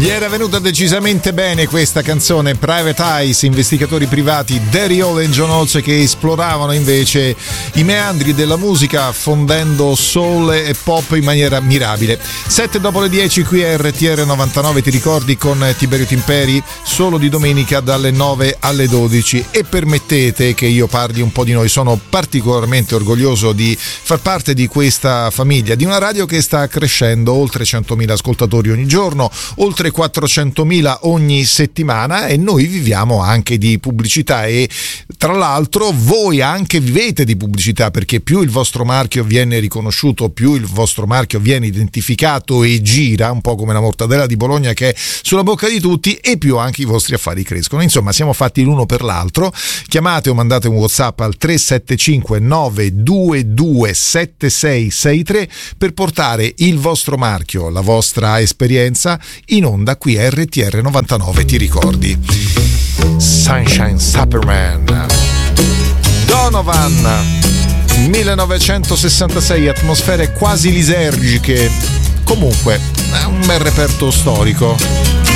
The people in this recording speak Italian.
Gli era venuta decisamente bene questa canzone, Private Eyes, investigatori privati, Daddy Hall e John Holmes che esploravano invece i meandri della musica fondendo soul e pop in maniera mirabile. 7 dopo le 10 qui a RTR 99, ti ricordi, con Tiberio Timperi, solo di domenica dalle 9 alle 12. E permettete che io parli un po' di noi, sono particolarmente orgoglioso di far parte di questa famiglia, di una radio che sta crescendo, oltre 100.000 ascoltatori ogni giorno, oltre 400.000 ogni settimana, e noi viviamo anche di pubblicità e tra l'altro voi anche vivete di pubblicità, perché più il vostro marchio viene riconosciuto, più il vostro marchio viene identificato e gira, un po' come la mortadella di Bologna che è sulla bocca di tutti, e più anche i vostri affari crescono. Insomma, siamo fatti l'uno per l'altro. Chiamate o mandate un WhatsApp al 375 922 7663 per portare il vostro marchio, la vostra esperienza in onda qui a RTR 99, ti ricordi? Sunshine Superman, Donovan, 1966, atmosfere quasi lisergiche, comunque è un bel reperto storico.